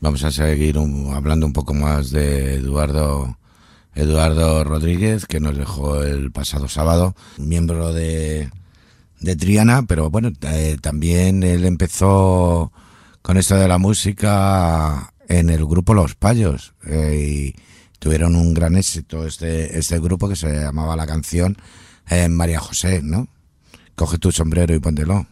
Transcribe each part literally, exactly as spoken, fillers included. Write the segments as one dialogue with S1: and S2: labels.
S1: Vamos a seguir un, hablando un poco más de Eduardo Eduardo Rodríguez, que nos dejó el pasado sábado, miembro de, de Triana, pero bueno, eh, también él empezó con esto de la música en el grupo Los Payos, eh, y tuvieron un gran éxito este, este grupo que se llamaba la canción eh, María José, ¿no? Coge tu sombrero y póntelo.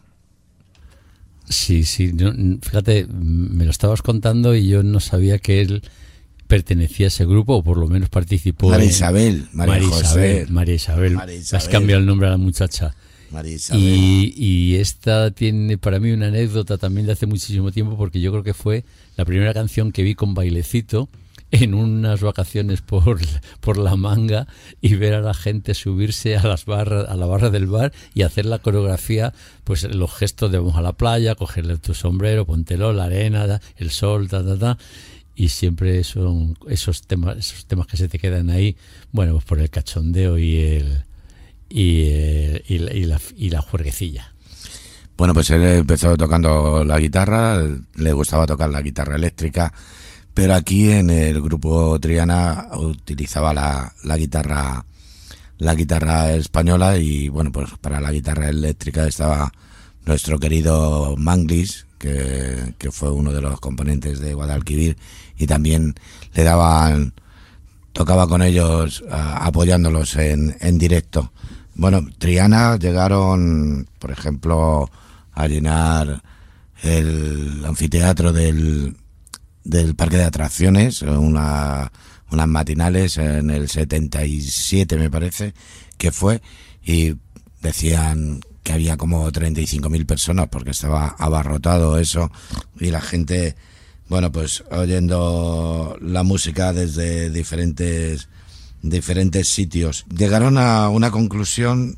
S2: Sí, sí, no, fíjate, me lo estabas contando y yo no sabía que él pertenecía a ese grupo, o por lo menos participó.
S1: María
S2: en...
S1: Isabel, María,
S2: María
S1: José.
S2: Isabel, María Isabel,
S1: María Isabel.
S2: has cambiado el nombre a la muchacha.
S1: María Isabel.
S2: Y, y esta tiene para mí una anécdota también de hace muchísimo tiempo, porque yo creo que fue la primera canción que vi con bailecito en unas vacaciones por, por La Manga, y ver a la gente subirse a las barras, a la barra del bar y hacer la coreografía, pues los gestos de vamos a la playa, cogerle tu sombrero, póntelo, la arena, el sol, ta, ta, ta. Y siempre son esos temas, esos temas que se te quedan ahí, bueno, pues por el cachondeo y el y, el, y, la, y, la, y la juerguecilla.
S1: Bueno, pues él empezó tocando la guitarra, le gustaba tocar la guitarra eléctrica, pero aquí en el grupo Triana utilizaba la, la guitarra la guitarra española, y bueno, pues para la guitarra eléctrica estaba nuestro querido Manglis, que, que fue uno de los componentes de Guadalquivir, y también le daban, tocaba con ellos, a, apoyándolos en, en directo. Bueno, Triana llegaron, por ejemplo, a llenar el anfiteatro del del parque de atracciones, una, unas matinales en el setenta y siete me parece que fue, y decían que había como treinta y cinco mil personas porque estaba abarrotado eso, y la gente, bueno, pues oyendo la música desde diferentes diferentes sitios. Llegaron a una conclusión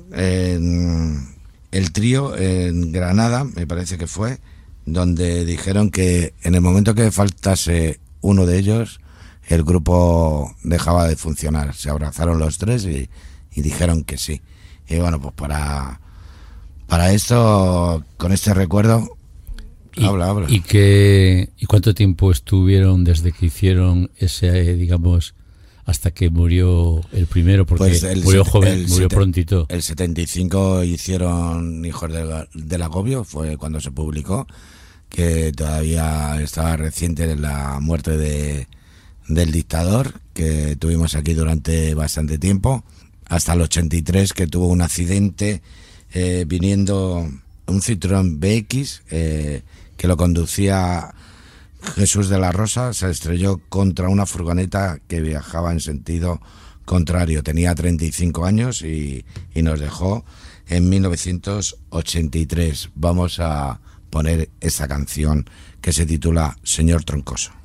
S1: en el trío en Granada, me parece que fue, donde dijeron que en el momento que faltase uno de ellos, el grupo dejaba de funcionar. Se abrazaron los tres y, y dijeron que sí. Y bueno, pues para para esto, con este recuerdo,
S2: ¿Y,
S1: habla, habla.
S2: ¿Y, qué, ¿Y cuánto tiempo estuvieron desde que hicieron ese, digamos, hasta que murió el primero? Porque pues el, murió joven, el, murió prontito.
S1: El setenta y cinco hicieron Hijos del, del Agobio, fue cuando se publicó, que todavía estaba reciente la muerte de del dictador, que tuvimos aquí durante bastante tiempo, hasta el ochenta y tres, que tuvo un accidente eh, viniendo un Citroën B X eh, que lo conducía Jesús de la Rosa, se estrelló contra una furgoneta que viajaba en sentido contrario. Tenía treinta y cinco años y, y nos dejó en mil novecientos ochenta y tres. Vamos a poner esa canción que se titula Señor Troncoso.